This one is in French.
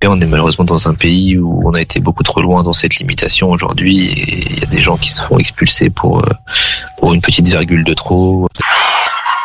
On est malheureusement dans un pays où on a été beaucoup trop loin dans cette limitation aujourd'hui et il y a des gens qui se font expulser pour une petite virgule de trop.